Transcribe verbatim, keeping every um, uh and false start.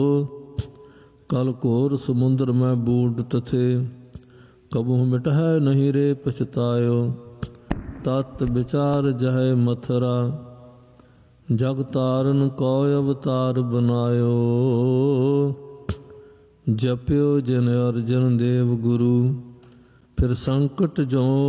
कल घोर समुद्र में बूढ़ तथे, कबहु मिटहै नहीं रे पछतायो। तत् विचार जह मथुरा, जग तारन को अवतार बनायो। जप्यो जिन अर्जन देव गुरु, फिर संकट जो